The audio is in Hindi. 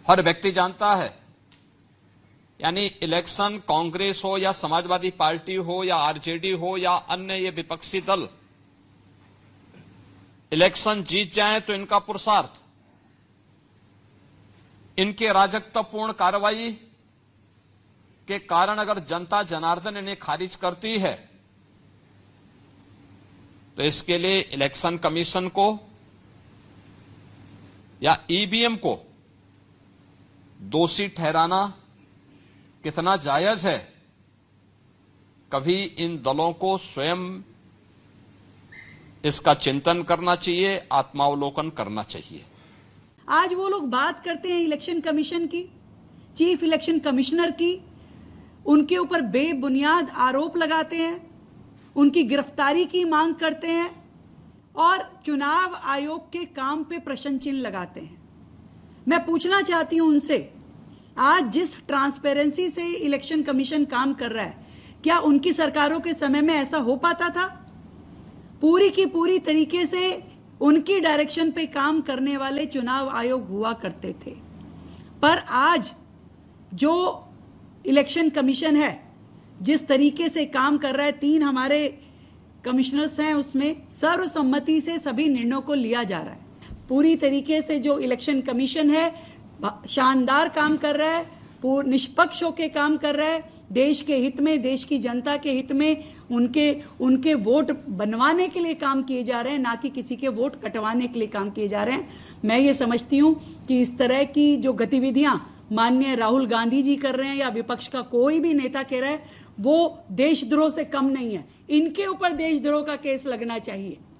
हर व्यक्ति जानता है, यानी इलेक्शन कांग्रेस हो या समाजवादी पार्टी हो या आरजेडी हो या अन्य ये विपक्षी दल, इलेक्शन जीत जाए तो इनका पुरुषार्थ, इनके राजकतापूर्ण कार्रवाई के कारण अगर जनता जनार्दन इन्हें खारिज करती है तो इसके लिए इलेक्शन कमीशन को या ईवीएम को दोषी ठहराना कितना जायज है, कभी इन दलों को स्वयं इसका चिंतन करना चाहिए, आत्मावलोकन करना चाहिए। आज वो लोग बात करते हैं इलेक्शन कमीशन की, चीफ इलेक्शन कमिश्नर की, उनके ऊपर बेबुनियाद आरोप लगाते हैं, उनकी गिरफ्तारी की मांग करते हैं और चुनाव आयोग के काम पे प्रश्न चिन्ह लगाते हैं। मैं पूछना चाहती हूं उनसे, आज जिस ट्रांसपेरेंसी से इलेक्शन कमीशन काम कर रहा है, क्या उनकी सरकारों के समय में ऐसा हो पाता था? पूरी की पूरी तरीके से उनकी डायरेक्शन पे काम करने वाले चुनाव आयोग हुआ करते थे, पर आज जो इलेक्शन कमीशन है जिस तरीके से काम कर रहा है, 3 हमारे कमिश्नर्स हैं, उसमें सर्वसम्मति से सभी निर्णयों को लिया जा रहा है। पूरी तरीके से जो इलेक्शन कमीशन है शानदार काम कर रहा है, निष्पक्ष होकर काम कर रहा है, देश के हित में, देश की जनता के हित में उनके वोट बनवाने के लिए काम किए जा रहे हैं, ना कि किसी के वोट कटवाने के लिए काम किए जा रहे हैं। मैं ये समझती हूं कि इस तरह की जो गतिविधियां माननीय राहुल गांधी जी कर रहे हैं या विपक्ष का कोई भी नेता कह रहा है, वो देशद्रोह से कम नहीं है। इनके ऊपर देशद्रोह का केस लगना चाहिए।